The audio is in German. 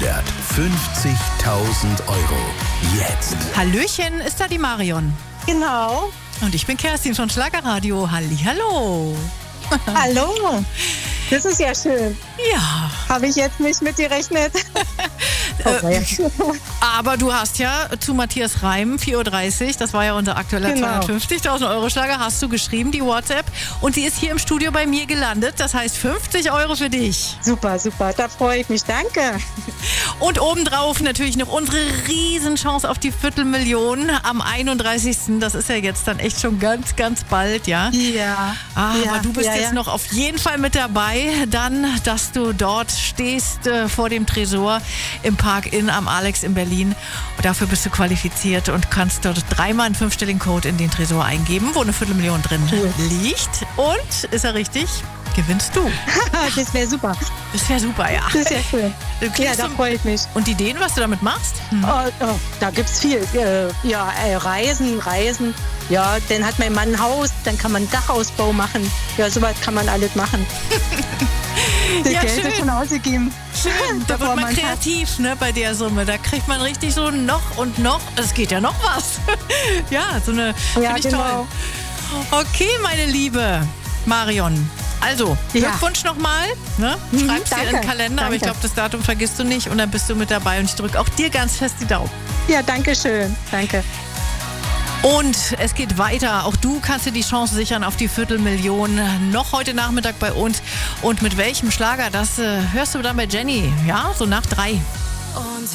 Euro. Jetzt. Hallöchen, ist da die Marion? Genau. Und ich bin Kerstin von Schlagerradio. Hallihallo. Hallo. Das ist ja schön. Ja. Habe ich jetzt nicht mit gerechnet. Aber du hast ja zu Matthias Reim, 4.30 Uhr, das war ja unser aktueller Genau. 250.000 Euro Schlager, hast du geschrieben, die WhatsApp. Und sie ist hier im Studio bei mir gelandet. Das heißt 50 Euro für dich. Super, super. Da freue ich mich. Danke. Und obendrauf natürlich noch unsere Riesenchance auf die Viertelmillion am 31. Das ist ja jetzt dann echt schon ganz, ganz bald, ja? Ja. Aber du bist ja, jetzt ja. noch auf jeden Fall mit dabei. Dann, dass du dort stehst vor dem Tresor im Park Inn am Alex in Berlin. Und dafür bist du qualifiziert und kannst dort dreimal einen 5-stelligen Code in den Tresor eingeben, wo eine Viertelmillion drin liegt. Und, ist er richtig, gewinnst du. Das wäre super. Das wäre super, ja. Das ist ja schön. Du Ja, kriegst da freue ich mich. und Ideen, was du damit machst? Da gibt's viel. Reisen. Ja, dann hat mein Mann ein Haus, dann kann man einen Dachausbau machen. Ja, sowas kann man alles machen. Das Ja, Geld schön. ist schon ausgegeben. Schön, da wird Bevor man man kreativ, ne, bei der Summe. Da kriegt man richtig so noch und noch. Es geht ja noch was. Ja, so eine, Ja, finde ich genau. toll. Okay, meine liebe Marion. Also, Ja. Glückwunsch nochmal. Ne? Schreib's dir in den danke, Kalender, aber ich danke. glaube, das Datum vergisst du nicht. Und dann bist du mit dabei. Und ich drücke auch dir ganz fest die Daumen. Ja, danke schön. Danke. Und es geht weiter. Auch du kannst dir die Chance sichern auf die Viertelmillion. Noch heute Nachmittag bei uns. Und mit welchem Schlager, das hörst du dann bei Jenny. Ja, so nach 3.